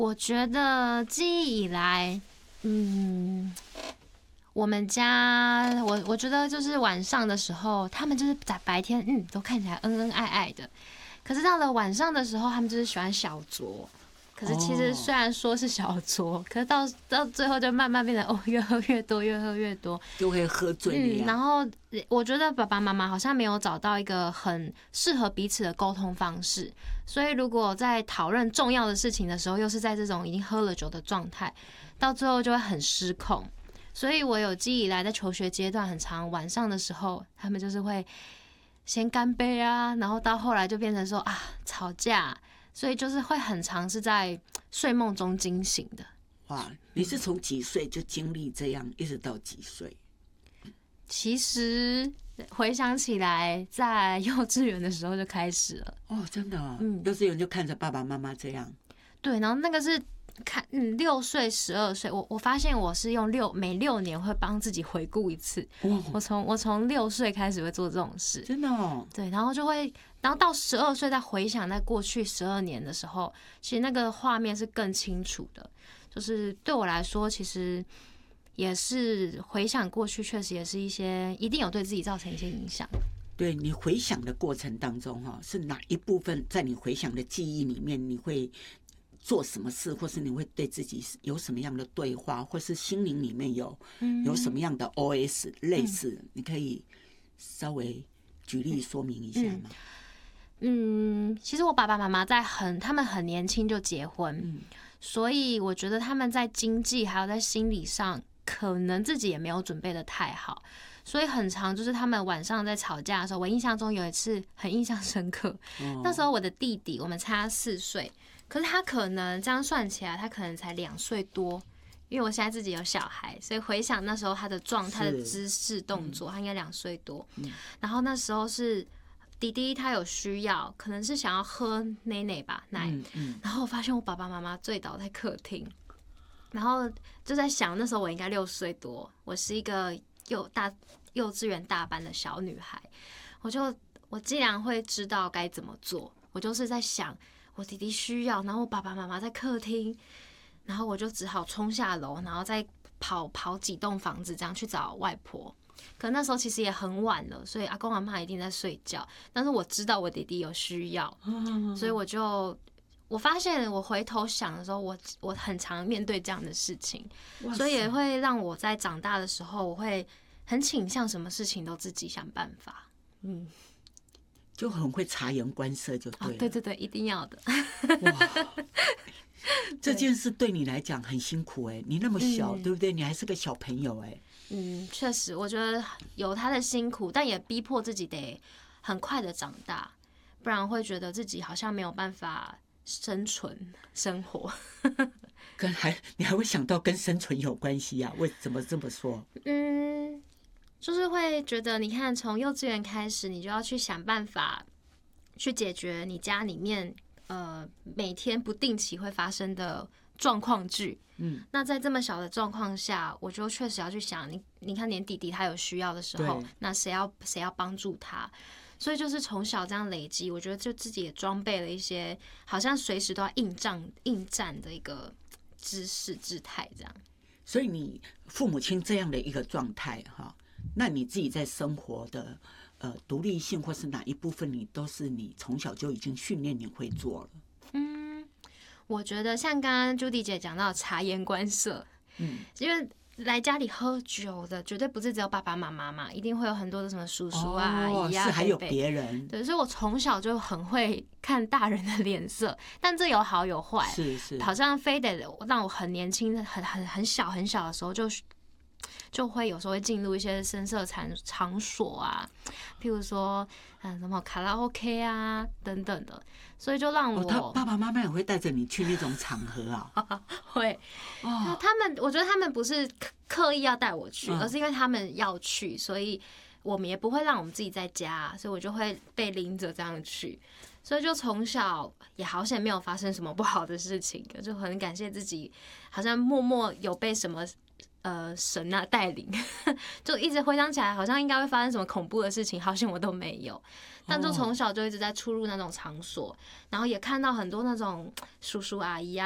我觉得记忆以来，我们家我觉得就是晚上的时候，他们就是在白天都看起来恩恩爱爱的，可是到了晚上的时候，他们就是喜欢小酌。可是其实虽然说是小酌，可是到最后就慢慢变成越喝越多，越喝越多， 就会喝醉了。 然后我觉得爸爸妈妈好像没有找到一个很适合彼此的沟通方式，所以如果在讨论重要的事情的时候，又是在这种已经喝了酒的状态，到最后就会很失控。所以我有记忆以来在求学阶段，很常晚上的时候，他们就是会先干杯啊，然后到后来就变成说吵架。所以就是会很常是在睡梦中惊醒的。 哇，你是从几岁就经历这样，一直到几岁？ 其实回想起来，在幼稚园的时候就开始了。 哦，真的哦，幼稚园就看着爸爸妈妈这样。 对，然后那个是看6岁、12岁，我发现我是用每6年会帮自己回顾一次。我从6岁开始会做这种事， 真的哦。 对，然后到12岁再回想在过去12年的时候，其实那个画面是更清楚的。就是对我来说，其实也是回想过去，确实也是一定有对自己造成一些影响。 对，你回想的过程当中是哪一部分在你回想的记忆里面，你会做什么事，或是你会对自己有什么样的对话，或是心灵里面有什么样的 OS 类似，你可以稍微举例说明一下吗？ 其实我爸爸妈妈他们很年轻就结婚，所以我觉得他们在经济还有在心理上，可能自己也没有准备的太好，所以很常就是他们晚上在吵架的时候，我印象中有一次很印象深刻，那时候我的弟弟我们差4岁，可是他可能这样算起来，他可能才2岁多。因为我现在自己有小孩，所以回想那时候他的状态、的姿势、动作，他应该2岁多。然后那时候是弟弟他有需要，可能是想要喝奶奶吧，奶。然后我发现我爸爸妈妈醉倒在客厅，然后就在想，那时候我应该6岁多，我是一个幼稚园大班的小女孩，我既然会知道该怎么做，我就是在想我弟弟需要，然后我爸爸妈妈在客厅，然后我就只好冲下楼，然后再跑几栋房子这样去找外婆。可能那时候其实也很晚了，所以阿公阿嬷一定在睡觉。但是我知道我弟弟有需要，所以我发现我回头想的时候，我很常面对这样的事情，所以也会让我在长大的时候，我会很倾向什么事情都自己想办法。 就很会察言观色，就对了。 对对对，一定要的。 哇，这件事对你来讲很辛苦哎，你那么小，对不对？你还是个小朋友哎。 确实，我觉得有他的辛苦，但也逼迫自己得很快的长大，不然会觉得自己好像没有办法生活。 你还会想到跟生存有关系啊？为怎么这么说？ 就是会觉得，你看，从幼稚园开始，你就要去想办法去解决你家里面每天不定期会发生的状况剧。那在这么小的状况下，我就确实要去想，你看，连弟弟他有需要的时候，那谁要帮助他？所以就是从小这样累积，我觉得就自己也装备了一些好像随时都要应战的一个姿态，这样。 所以你父母亲这样的一个状态哈，那你自己在生活的独立性或是哪一部分，你都是你从小就已经训练你会做了。 我觉得像刚刚 Judy 姐讲到察言观色，因为来家里喝酒的绝对不是只有爸爸妈妈嘛，一定会有很多的什么叔叔啊、阿姨啊， 是还有别人。 对，所以我从小就很会看大人的脸色，但这有好有坏， 是好像非得让我很年轻、很小的时候就会有时候会进入一些声色场所啊，譬如说什么卡拉 OK 啊等等的，所以就让我他爸爸妈妈也会带着你去那种场合啊。 会我觉得他们不是刻意要带我去，而是因为他们要去，所以我们也不会让我们自己在家，所以我就会被拎着这样去，所以就从小也好险没有发生什么不好的事情，就很感谢自己，好像默默有被什么神带领，就一直回想起来，好像应该会发生什么恐怖的事情，好像我都没有。但就从小就一直在出入那种场所，然后也看到很多那种叔叔阿姨啊。